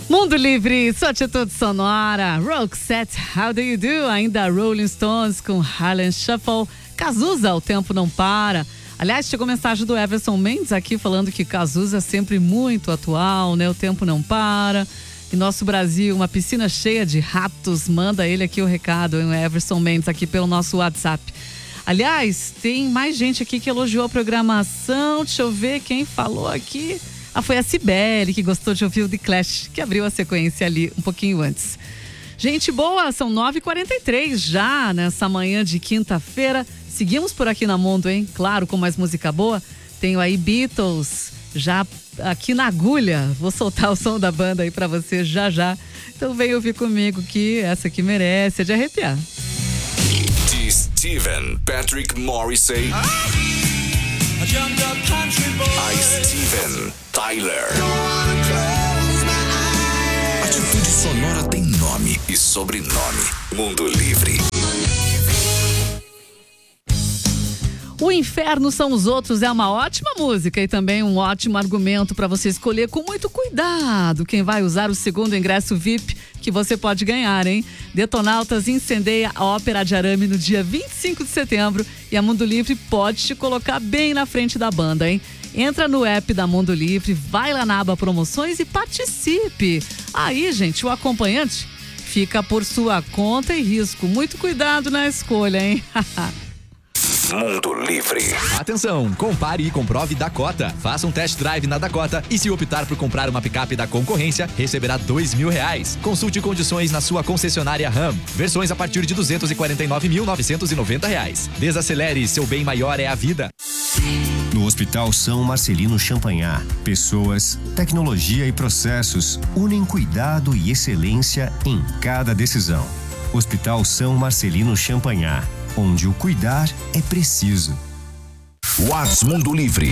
Mundo Livre, sua atitude sonora. Roxette, How Do You Do? Ainda Rolling Stones com Harlem Shuffle. Cazuza, O Tempo Não Para. Aliás, chegou mensagem do Everson Mendes aqui falando que Cazuza é sempre muito atual, né? O tempo não para. E nosso Brasil, uma piscina cheia de ratos. Manda ele aqui o recado, o Everson Mendes, aqui pelo nosso WhatsApp. Aliás, tem mais gente aqui que elogiou a programação. Deixa eu ver quem falou aqui. Foi a Cibele, que gostou de ouvir o The Clash, que abriu a sequência ali um pouquinho antes. Gente boa, são 9h43 já nessa manhã de quinta-feira. Seguimos por aqui na Mundo, hein? Claro, com mais música boa. Tenho aí Beatles já aqui na agulha. Vou soltar o som da banda aí pra você já já. Então vem ouvir comigo que essa aqui merece, é de arrepiar. De Steven Patrick Morrissey a Steven Tyler. Atitude sonora tem nome e sobrenome. Mundo Livre. O Inferno São os Outros é uma ótima música e também um ótimo argumento para você escolher com muito cuidado quem vai usar o segundo ingresso VIP que você pode ganhar, hein? Detonautas incendeia a Ópera de Arame no dia 25 de setembro e a Mundo Livre pode te colocar bem na frente da banda, hein? Entra no app da Mundo Livre, vai lá na aba promoções e participe. Aí, gente, o acompanhante fica por sua conta e risco. Muito cuidado na escolha, hein? Mundo Livre. Atenção, compare e comprove Dakota. Faça um test drive na Dakota e se optar por comprar uma picape da concorrência, receberá R$2.000. Consulte condições na sua concessionária Ram. Versões a partir de R$249.990. Desacelere, seu bem maior é a vida. No Hospital São Marcelino Champagnat, pessoas, tecnologia e processos unem cuidado e excelência em cada decisão. Hospital São Marcelino Champagnat, onde o cuidar é preciso. Whats Mundo Livre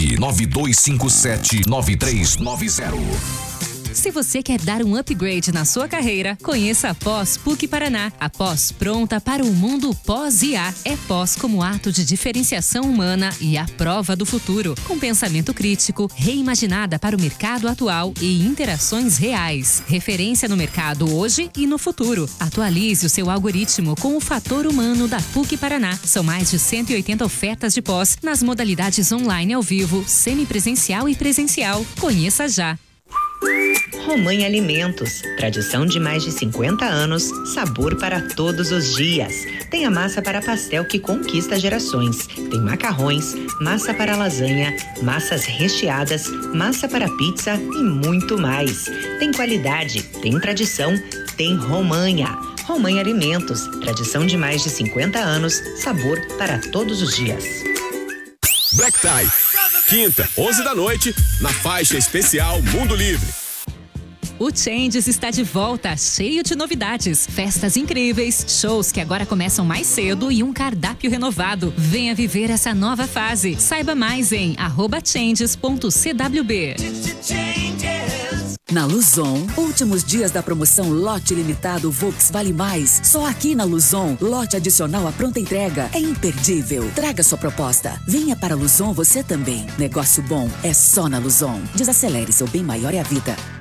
992579390. Se você quer dar um upgrade na sua carreira, conheça a Pós PUC Paraná. A pós pronta para o mundo pós-IA. É pós como ato de diferenciação humana e a prova do futuro. Com pensamento crítico, reimaginada para o mercado atual e interações reais. Referência no mercado hoje e no futuro. Atualize o seu algoritmo com o fator humano da PUC Paraná. São mais de 180 ofertas de pós nas modalidades online ao vivo, semipresencial e presencial. Conheça já. Romanha Alimentos, tradição de mais de 50 anos, sabor para todos os dias. Tem a massa para pastel que conquista gerações. Tem macarrões, massa para lasanha, massas recheadas, massa para pizza e muito mais. Tem qualidade, tem tradição, tem Romanha. Romanha Alimentos, tradição de mais de 50 anos, sabor para todos os dias. Black Tie, quinta, 11 da noite, na faixa especial Mundo Livre. O Changes está de volta, cheio de novidades, festas incríveis, shows que agora começam mais cedo e um cardápio renovado. Venha viver essa nova fase. Saiba mais em @changes.cwb. Na Luzon, últimos dias da promoção Lote Limitado Volks Vale Mais. Só aqui na Luzon, lote adicional à pronta entrega. É imperdível. Traga sua proposta. Venha para a Luzon você também. Negócio bom é só na Luzon. Desacelere, seu bem maior é a vida.